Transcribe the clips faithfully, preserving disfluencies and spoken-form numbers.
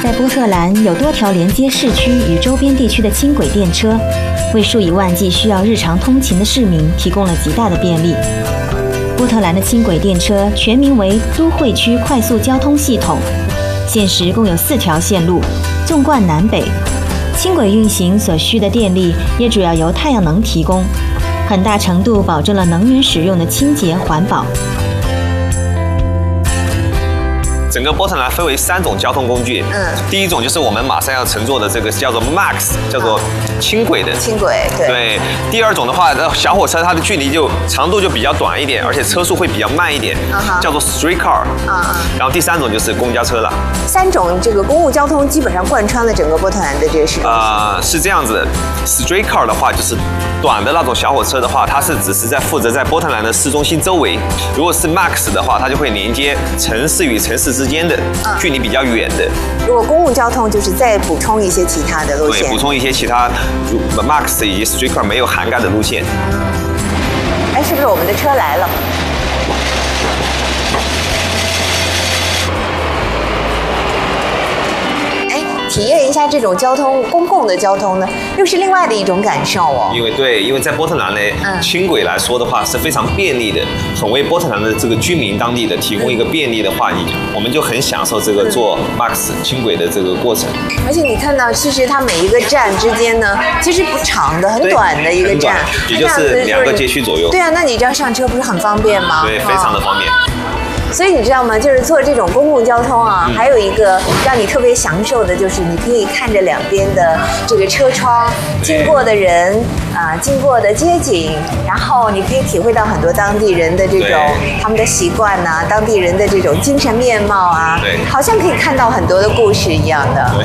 在波特兰有多条连接市区与周边地区的轻轨电车，为数以万计需要日常通勤的市民提供了极大的便利。波特兰的轻轨电车全名为都会区快速交通系统，现时共有四条线路，纵贯南北。轻轨运行所需的电力也主要由太阳能提供，很大程度保证了能源使用的清洁环保。 整个波特兰分为三种交通工具，嗯，第一种就是我们马上要乘坐的这个叫做 Max， 叫做轻轨的。 轻轨，对。 对。第二种的话，小火车它的距离就长度就比较短一点，而且车速会比较慢一点，uh-huh. 叫做 streetcar。啊。然后第三种就是公交车了。 三种这个公共交通基本上贯穿了整个波特兰的这个市中心。 啊、呃，是这样子的。streetcar 的话就是短的那种小火车的话，它是只是在负责在波特兰的市中心周围；如果是 Max 的话，它就会连接城市与城市之间的距离比较远的。 如果公共交通就是再补充一些其他的路线， 对，补充一些其他 Max 以及 streetcar 没有涵盖的路线。 哎，是不是我们的车来了？体验一下这种交通公共的交通呢，又是另外的一种感受哦。 因为对，因为在波特兰呢，嗯、轻轨来说的话是非常便利的，很为波特兰的这个居民当地的提供一个便利的话，你我们就很享受这个坐 Max 轻轨的这个过程。 而且你看到，其实它每一个站之间呢，其实不长的，很短的一个站， 也就是两个街区左右。 对啊，那你这样上车不是很方便吗？ 对，非常的方便。 所以你知道吗？就是坐这种公共交通啊，嗯、还有一个让你特别享受的，就是你可以看着两边的这个车窗经过的人啊、呃，经过的街景，然后你可以体会到很多当地人的这种他们的习惯呐、啊，当地人的这种精神面貌啊， 对， 好像可以看到很多的故事一样的。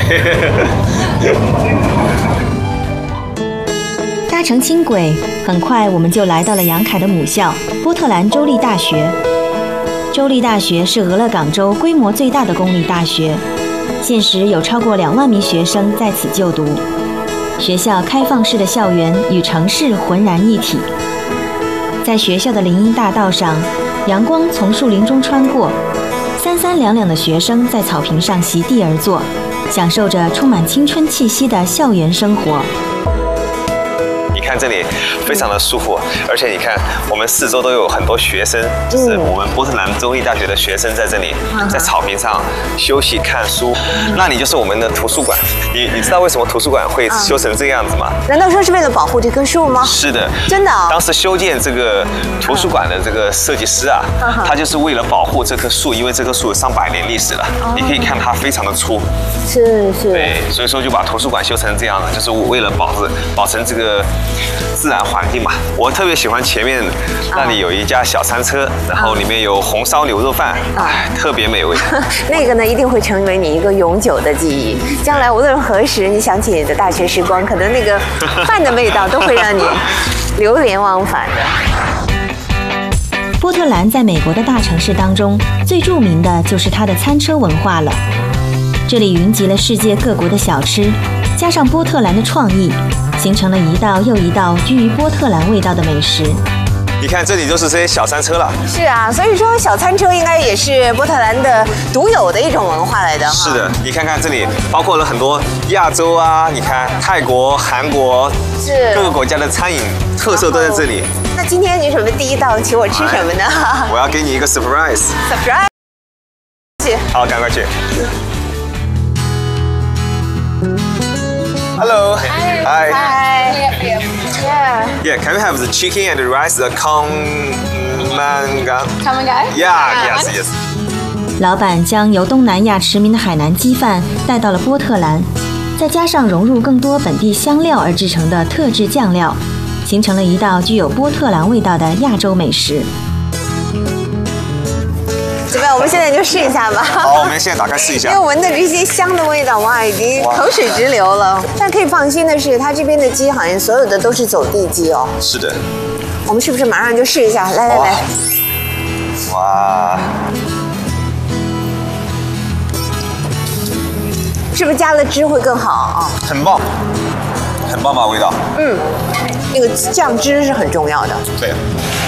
搭乘轻轨，很快我们就来到了杨凯的母校波特兰州立大学。州立大学是俄勒冈州规模最大的公立大学，现时有超过两万名学生在此就读。学校开放式的校园与城市浑然一体。在学校的林荫大道上，阳光从树林中穿过，三三两两的学生在草坪上席地而坐，享受着充满青春气息的校园生活。 你看这里非常的舒服，而且你看我们四周都有很多学生，就是我们波特兰州立大学的学生在这里，在草坪上休息看书。那里就是我们的图书馆。你你知道为什么图书馆会修成这个样子吗？ 难道说是为了保护这棵树吗？ 是的， 真的、哦。 当时修建这个图书馆的这个设计师啊，他就是为了保护这棵树，因为这棵树有上百年历史了。你可以看它非常的粗。 是是。 对，所以说就把图书馆修成这样的，就是为了保持保存这个自然环境嘛。我特别喜欢前面那里有一家小餐车，然后里面有红烧牛肉饭，哎，特别美味。 那个呢，一定会成为你一个永久的记忆。将来无论何时你想起你的大学时光，可能那个饭的味道都会让你流连忘返的。 波特兰在美国的大城市当中，最著名的就是它的餐车文化了。这里云集了世界各国的小吃，加上波特兰的创意，形成了一道又一道居于波特兰味道的美食。 你看，这里就是这些小餐车了。 是啊，所以说小餐车应该也是波特兰的独有的一种文化来的。 是的，你看看这里包括了很多亚洲啊，你看泰国、韩国， 是各个国家的餐饮特色都在这里。 那今天你准备第一道请我吃什么呢？ 我要给你一个 surprise。surprise。好，赶快去。Hello. Hi. Hi. Hi. Yeah. Yeah. Can we have the chicken and the rice, the kham mangan? Kham mangan? Yeah. Yes. Yes. 老板将由东南亚驰名的海南鸡饭带到了波特兰，再加上融入更多本地香料而制成的特制酱料，形成了一道具有波特兰味道的亚洲美食。 怎么样？我们现在就试一下吧。 好，我们现在打开试一下。 因为闻的这些香的味道，哇，已经口水直流了。但可以放心的是，它这边的鸡好像所有的都是走地鸡哦。 是的。 我们是不是马上就试一下？来来来。 哇。 是不是加了汁会更好啊？ 很棒，很棒吧味道。 嗯，那个酱汁是很重要的。 对。